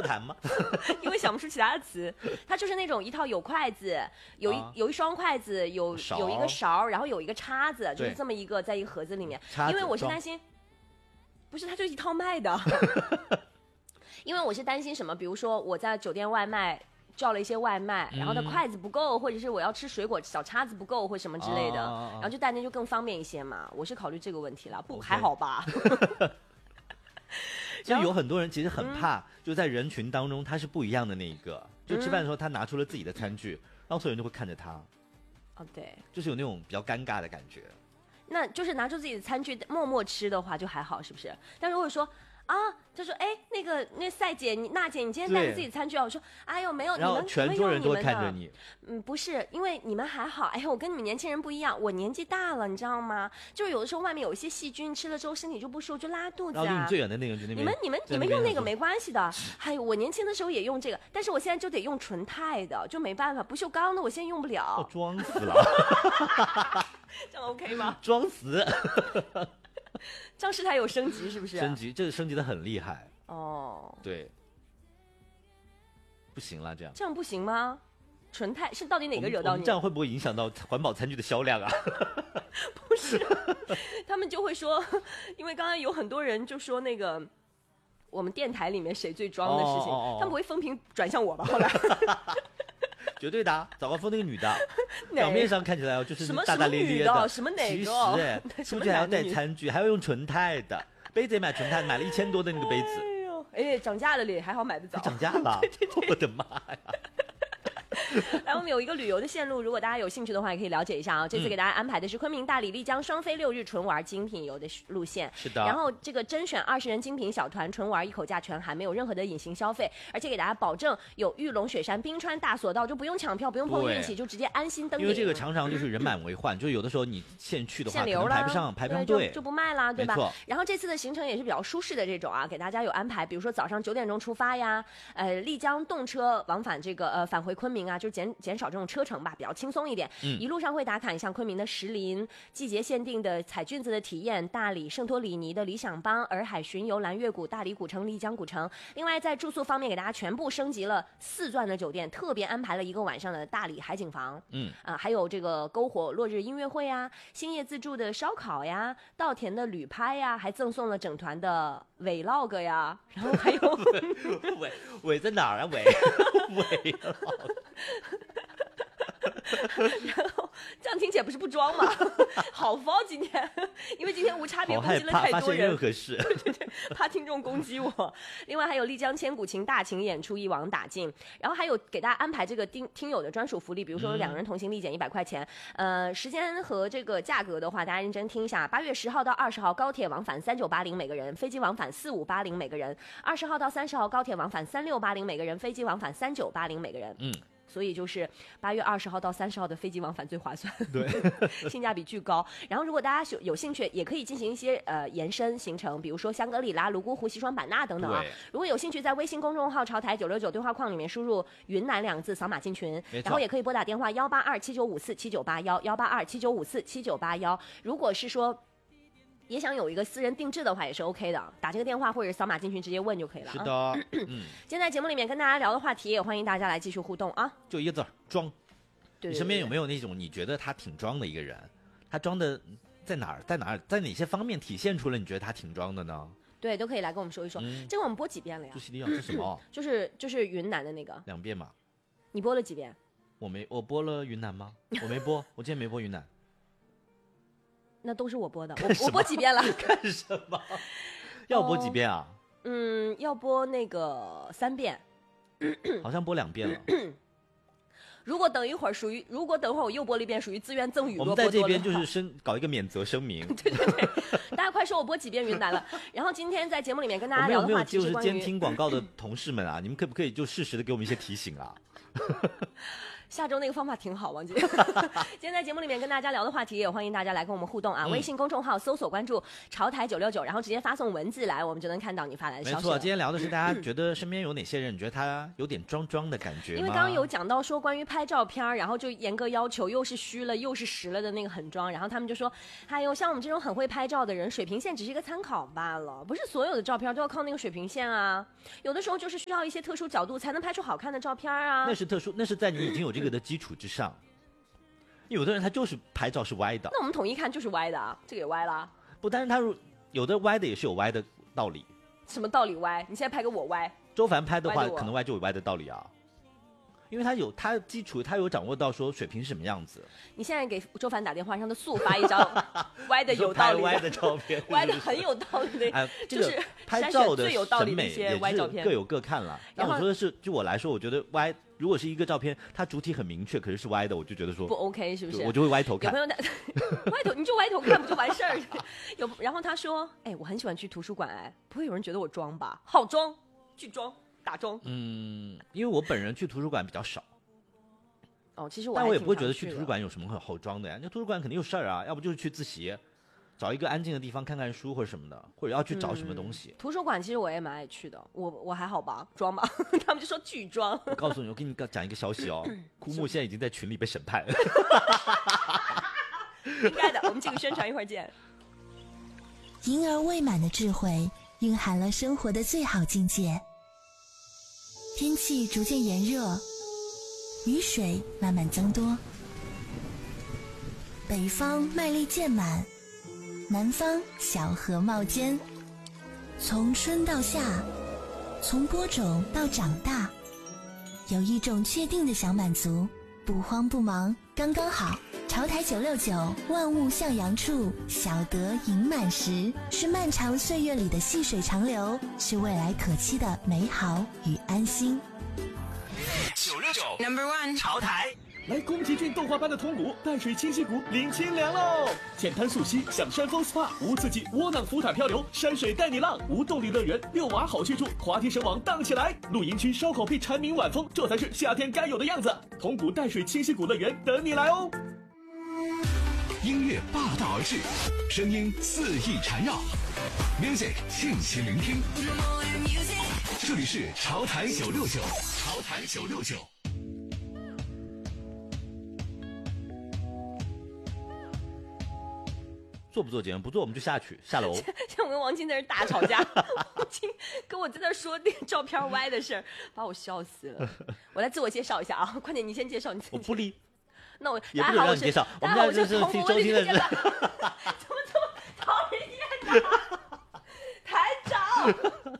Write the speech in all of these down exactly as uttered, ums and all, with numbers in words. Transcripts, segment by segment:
谈吗？ 因为想不出其他的词。它就是那种一套有筷子，有一、啊、有一双筷子，有有一个勺，然后有一个叉子，就是这么一个在一个盒子里面。因为我是担心，不是，它就一套卖的。因为我是担心什么？比如说我在酒店外卖叫了一些外卖，然后它筷子不够，或者是我要吃水果小叉子不够或什么之类的，啊、然后就带那就更方便一些嘛。我是考虑这个问题了，不、okay. 还好吧？ 就有很多人其实很怕，嗯、就在人群当中他是不一样的那一个。就吃饭的时候他拿出了自己的餐具，然后所有人就会看着他。 哦，对， 就是有那种比较尴尬的感觉。 那就是拿出自己的餐具默默吃的话就还好，是不是？但如果说啊，他说哎，那个那赛姐你娜姐你今天带着自己的餐具啊？我说哎呦没有， 然后全桌人都看着你。 嗯，不是，因为你们还好。哎呀，我跟你们年轻人不一样，我年纪大了，你知道吗？就是有的时候外面有一些细菌，吃了之后身体就不舒服，就拉肚子啊。 然后离你最远的那个就那边。 你们你们你们用那个没关系的。哎呦，我年轻的时候也用这个，但是我现在就得用纯钛的，就没办法，不锈钢的我现在用不了。 哦，装死了。 这样 OK 吗？ 装死。 张世泰有升级是不是？ 升级，这个升级的很厉害。 哦， 对，不行了，这样这样不行吗？纯钛是到底哪个惹到你？ 我们这样会不会影响到环保餐具的销量啊？ 不是，他们就会说，因为刚刚有很多人就说那个我们电台里面谁最装的事情，哦哦哦他们不会风评转向我吧？后来。 绝对的、啊，早高峰那个女的，表面上看起来就是大大咧咧的，什么哪个？ 其实哎，出去还要带餐具，还要用纯钛的杯子，也买纯钛，买了一千多的那个杯子。 哎呦，哎，涨价了咧，还好买得早。 涨价了， 对对对， 我的妈呀！ 来，我们有一个旅游的线路，如果大家有兴趣的话，也可以了解一下啊。这次给大家安排的是昆明、大理、丽江双飞六日纯玩精品游的路线。 是的。 然后这个甄选二十人精品小团纯玩，一口价全含，没有任何的隐形消费，而且给大家保证有玉龙雪山、冰川大索道，就不用抢票，不用碰运气，就直接安心登顶。 因为这个常常就是人满为患，就有的时候你现去的话， 限流了， 可能排不上，排不上队， 就, 就不卖啦，对吧？ 没错。 然后这次的行程也是比较舒适的这种啊，给大家有安排，比如说早上九点钟出发呀，呃，丽江动车往返这个呃返回昆明啊，就减减少这种车程吧，比较轻松一点。嗯，一路上会打卡像昆明的石林、季节限定的采菌子的体验、大理圣托里尼的理想邦、洱海巡游、蓝月谷、大理古城、丽江古城。另外在住宿方面给大家全部升级了四钻的酒店，特别安排了一个晚上的大理海景房。嗯啊，还有这个篝火落日音乐会呀、星夜自助的烧烤呀、稻田的旅拍呀，还赠送了整团的vlog呀，然后还有尾尾在哪儿啊？尾尾。 然后这样听起来不是不装吗？好疯今天，因为今天无差别攻击了太多人， 任何事， 对对对，怕听众攻击我。另外还有丽江千古情大情演出一网打尽，然后还有给大家安排这个听听友的专属福利，比如说两人同行立减一百块钱。嗯、呃，时间和这个价格的话，大家认真听一下。八月十号到二十号高铁往返三九八零每个人，飞机往返四五八零每个人；二十号到三十号高铁往返三六八零每个人，飞机往返三九八零每个人。嗯。所以就是八月二十号到三十号的飞机往返最划算， 对， 性价比巨高。然后如果大家有有兴趣，也可以进行一些呃延伸行程，比如说香格里拉、泸沽湖、西双版纳等等啊。如果有兴趣，在微信公众号潮台九六九对话框里面输入“云南”两个字，扫码进群。然后也可以拨打电话幺八二七九五四七九八幺幺八二七九五四七九八幺。如果是说也想有一个私人定制的话也是 OK 的，打这个电话或者扫码进群直接问就可以了、啊。 是的，嗯， 今天在节目里面跟大家聊的话题，也欢迎大家来继续互动啊。 就一个字，装。 对对对对， 你身边有没有那种你觉得他挺装的一个人？他装的在哪儿？在哪儿？在哪些方面体现出了你觉得他挺装的呢？ 对，都可以来跟我们说一说。嗯、这个我们播几遍了呀？ 朱熹利昂是什么？ 就是就是云南的那个。 两遍嘛。 你播了几遍？ 我没，我播了云南吗？我没播，我今天没播云南。 那都是我播的，我我播几遍了？ 干什么？要播几遍啊？ 哦、嗯，要播那个三遍， 好像播两遍了。 如果等一会儿属于，如果等会儿我又播了一遍，属于自愿赠与。 我们在这边就是声搞一个免责声明。 对对对，大家快说我播几遍云南了。然后今天在节目里面跟大家聊的话题是关于， 我们有没有就是监听广告的同事们啊，你们可不可以就适时的给我们一些提醒啊？ 下周那个方法挺好，王姐。今天在节目里面跟大家聊的话题，也欢迎大家来跟我们互动啊！嗯、微信公众号搜索关注“潮台九六九”，然后直接发送文字来，我们就能看到你发来的消息。 没错，今天聊的是大家觉得身边有哪些人，你觉得他有点装装的感觉吗？ 因为刚刚有讲到说关于拍照片，然后就严格要求又是虚了又是实了的那个很装，然后他们就说，哎呦，像我们这种很会拍照的人，水平线只是一个参考罢了，不是所有的照片都要靠那个水平线啊，有的时候就是需要一些特殊角度才能拍出好看的照片啊。 那是特殊，那是在你已经有这个的基础之上。有的人他就是拍照是歪的， 那我们统一看就是歪的啊，这个也歪啦。 不，但是他有的歪的也是有歪的道理。 什么道理歪？你现在拍个我歪。 周凡拍的话，可能歪就有歪的道理啊，因为他有他基础，他有掌握到说水平是什么样子。 你现在给周凡打电话，让他速发一张歪的有道理的歪的照片， 歪的很有道理的， 哎， 就是拍照的最有道理的一些歪照片， 各有各看了。但我说的是，就我来说，我觉得歪。如果是一个照片，它主体很明确，可是是歪的，我就觉得说不 OK， 是不是？ 我就会歪头看。 有朋友歪头，你就歪头看不就完事儿？有，然后他说：“哎，我很喜欢去图书馆，哎，不会有人觉得我装吧？好装，巨装，打装。” 嗯，因为我本人去图书馆比较少。 哦，其实我但我也不会觉得去图书馆有什么很好装的呀。那图书馆肯定有事儿啊，要不就是去自习。找一个安静的地方看看书或者什么的，或者要去找什么东西。 嗯、图书馆其实我也蛮爱去的，我我还好吧，装吧，他们就说巨装。 我告诉你，我跟你讲一个消息哦，枯木现在已经在群里被审判了。 应该的，我们这个宣传一会儿见。 婴儿未满的智慧蕴含了生活的最好境界。天气逐渐炎热，雨水慢慢增多，北方麦粒渐满，南方小河冒尖，从春到夏，从播种到长大，有一种确定的想满足，不慌不忙，刚刚好。潮台九六九，万物向阳处，小得盈满时，是漫长岁月里的细水长流，是未来可期的美好与安心。 九六九 Number One 潮台。 来宫崎骏动画般的通古淡水清溪谷领清凉喽！浅滩溯溪，享山峰 S P A， 无刺激窝囊浮毯漂流，山水带你浪，无动力乐园遛娃好去处，滑梯绳网荡起来，露营区烧烤屁蝉鸣晚风，这才是夏天该有的样子。通古淡水清溪谷乐园等你来哦！ 音乐霸道而至，声音肆意缠绕 ，music 尽情聆听。这里是潮台九六九，潮台九六九。 做不做节目？不做我们就下去下楼。 像我跟王晶在这大吵架，王晶跟我在那说那个照片歪的事儿，把我笑死了。我来自我介绍一下啊，快点，你先介绍你自己。 我不理。 那我也不能让你介绍，我们这是听收听的人。怎么这么讨人厌呢？台长。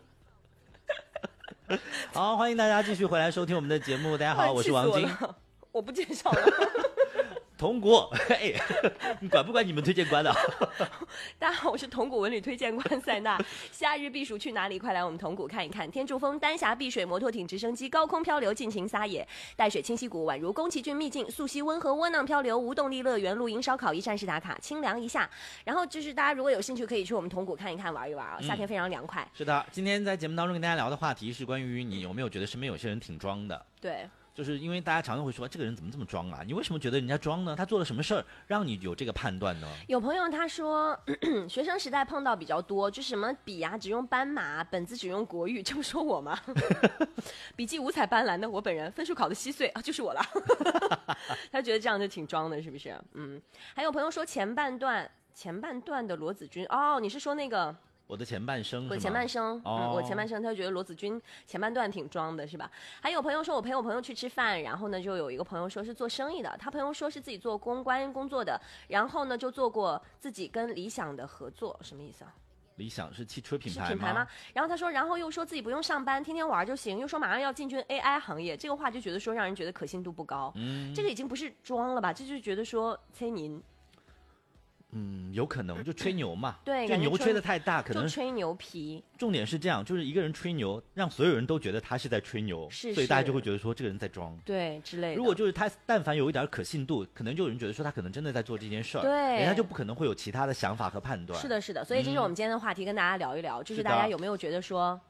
好，欢迎大家继续回来收听我们的节目。大家好，我是王晶。 我不介绍了。 铜鼓，哎，你管不管你们推荐官的？ 大家好，我是铜鼓文旅推荐官塞纳。夏日避暑去哪里？快来我们铜鼓看一看。天柱峰、丹霞碧水、摩托艇、直升机高空漂流，尽情撒野。淡水清溪谷宛如宫崎骏秘境，溯溪温和窝囊漂流，无动力乐园露营烧烤一站式打卡，清凉一下。然后就是大家如果有兴趣，可以去我们铜鼓看一看、玩一玩啊。夏天非常凉快、 嗯。是的，今天在节目当中跟大家聊的话题是关于你有没有觉得身边有些人挺装的？ 对。 就是因为大家常常会说这个人怎么这么装啊？你为什么觉得人家装呢？他做了什么事儿让你有这个判断呢？ 有朋友他说，咳咳学生时代碰到比较多，就是什么笔啊只用斑马，本子只用国语，这不说我吗？笔记五彩斑斓的我本人，分数考的稀碎啊，就是我了。他觉得这样就挺装的，是不是？嗯。还有朋友说前半段前半段的罗子君，哦，你是说那个？ 我的前半生， 我前半生， 哦、 嗯，我前半生，他就觉得罗子君前半段挺装的，是吧？还有朋友说我陪我朋友去吃饭，然后呢，就有一个朋友说是做生意的，他朋友说是自己做公关工作的，然后呢就做过自己跟理想的合作，什么意思啊？ 理想是汽车品牌吗？ 是品牌吗？然后他说，然后又说自己不用上班，天天玩就行，又说马上要进军 A I 行业，这个话就觉得说让人觉得可信度不高，嗯，这个已经不是装了吧？这就是觉得说催您。 嗯，有可能就吹牛嘛， 对， 就牛吹得太大，可能就吹牛皮。 重点是这样，就是一个人吹牛，让所有人都觉得他是在吹牛， 是， 所以大家就会觉得说这个人在装， 对之类的。 如果就是他，但凡有一点可信度，可能就有人觉得说他可能真的在做这件事儿， 对， 人家就不可能会有其他的想法和判断。 是的，是的。所以这是我们今天的话题，跟大家聊一聊，嗯、就是大家有没有觉得说。就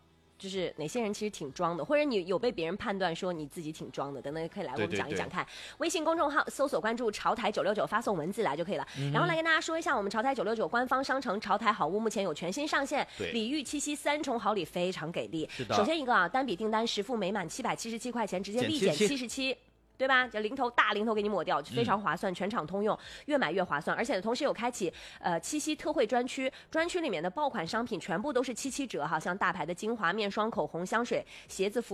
就是哪些人其实挺装的，或者你有被别人判断说你自己挺装的等等，可以来我们讲一讲看。对对对，微信公众号搜索关注潮台九六九，发送文字来就可以了。嗯、然后来跟大家说一下，我们潮台九六九官方商城潮台好物目前有全新上线，礼遇七夕三重好礼非常给力。 是的， 首先一个啊，单笔订单实付每满七百七十七块钱，直接立减七十七。对吧？这零头大零头给你抹掉，非常划算，全场通用，越买越划算。而且同时有开启呃七夕特惠专区，专区里面的爆款商品全部都是七七折哈，像大牌的精华面霜、口红、香水、鞋子、服。